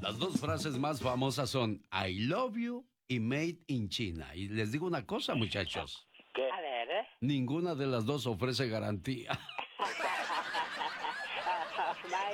Las dos frases más famosas son I love you y Made in China. Y les digo una cosa, muchachos. ¿Qué? A ver, Ninguna de las dos ofrece garantía. da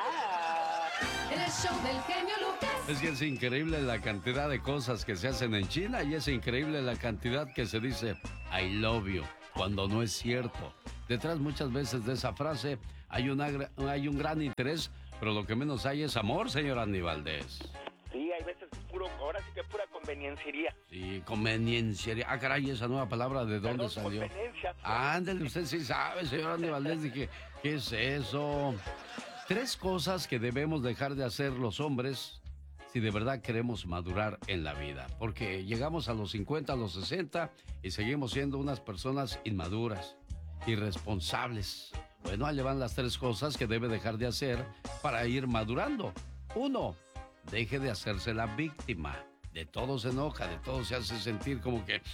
igual. En el show del genio Lucas. Es que es increíble la cantidad de cosas que se hacen en China y es increíble la cantidad que se dice I love you cuando no es cierto. Detrás muchas veces de esa frase hay un gran interés, pero lo que menos hay es amor, señor Andy Valdés. Sí, hay veces ahora sí que pura conveniencia. Sí, conveniencia. Ah, caray, esa nueva palabra, ¿de dónde salió? Conveniencia. Ándale, usted sí sabe, señor Andy Valdés. Dije, ¿qué es eso? 3 cosas que debemos dejar de hacer los hombres si de verdad queremos madurar en la vida. Porque llegamos a los 50, a los 60 y seguimos siendo unas personas inmaduras, irresponsables. Bueno, ahí le van las 3 cosas que debe dejar de hacer para ir madurando. 1, deje de hacerse la víctima. De todo se enoja, de todo se hace sentir como que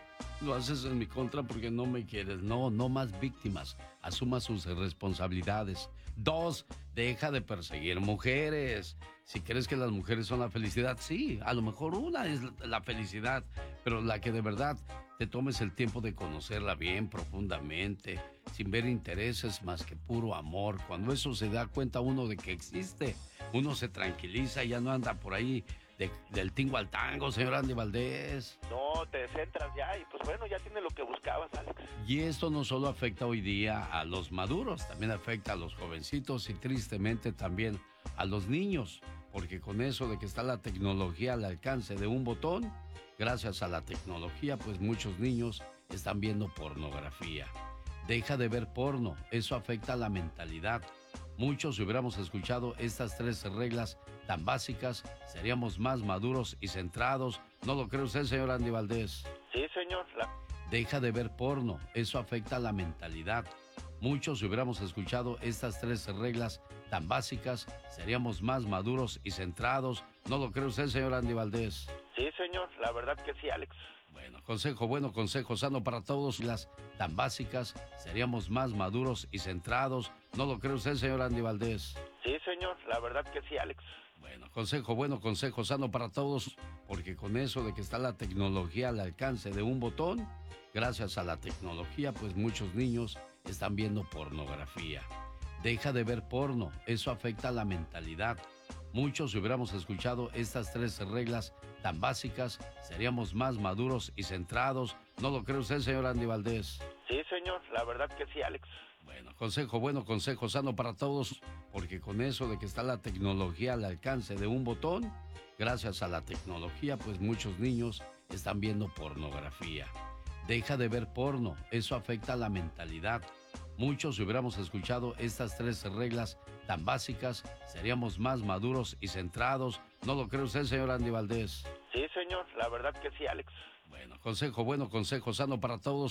lo haces en mi contra porque no me quieres. No, no más víctimas. Asuma sus responsabilidades. 2, deja de perseguir mujeres. Si crees que las mujeres son la felicidad, sí, a lo mejor una es la felicidad, pero la que de verdad te tomes el tiempo de conocerla bien profundamente, sin ver intereses más que puro amor. Cuando eso se da cuenta uno de que existe, uno se tranquiliza y ya no anda por ahí del tingo al tango, señor Andy Valdés. No, te centras ya y pues bueno, ya tienes lo que buscabas, Alex. Y esto no solo afecta hoy día a los maduros, también afecta a los jovencitos y tristemente también a los niños, porque con eso de que está la tecnología al alcance de un botón, gracias a la tecnología, pues muchos niños están viendo pornografía. Deja de ver porno, eso afecta a la mentalidad. Muchos, si hubiéramos escuchado estas 3 reglas tan básicas, seríamos más maduros y centrados. ¿No lo cree usted, señor Andy Valdés? Sí, señor. Deja de ver porno, eso afecta a la mentalidad. Muchos, si hubiéramos escuchado estas 3 reglas tan básicas, seríamos más maduros y centrados. ¿No lo cree usted, señor Andy Valdés? Sí, señor, la verdad que sí, Alex. Bueno, consejo sano para todos. Las tan básicas, seríamos más maduros y centrados. ¿No lo cree usted, señor Andy Valdés? Sí, señor, la verdad que sí, Alex. Bueno, consejo sano para todos, porque con eso de que está la tecnología al alcance de un botón, gracias a la tecnología, pues muchos niños están viendo pornografía. Deja de ver porno, eso afecta a la mentalidad. Muchos, si hubiéramos escuchado estas 3 reglas tan básicas, seríamos más maduros y centrados. ¿No lo cree usted, señor Andy Valdés? Sí, señor, la verdad que sí, Alex. Bueno, consejo sano para todos, porque con eso de que está la tecnología al alcance de un botón, gracias a la tecnología, pues muchos niños están viendo pornografía. Deja de ver porno, eso afecta a la mentalidad. Muchos, si hubiéramos escuchado estas 3 reglas tan básicas, seríamos más maduros y centrados. ¿No lo cree usted, señor Andy Valdés? Sí, señor, la verdad que sí, Alex. Bueno, consejo sano para todos,